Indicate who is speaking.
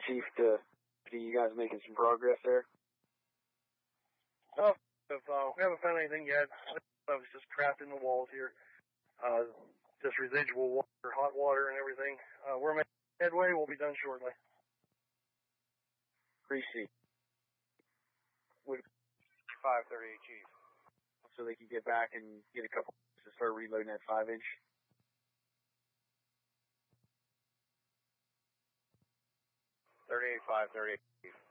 Speaker 1: Chief, to see you guys making some progress there?
Speaker 2: No, we haven't found anything yet. I was just trapped in the walls here. Just residual water, hot water, and everything. We're making headway. We'll be done shortly.
Speaker 1: Appreciate it.
Speaker 3: 538, Chief.
Speaker 1: So they can get back and get a couple to start reloading that 5-inch.
Speaker 3: .38, 538, Chief.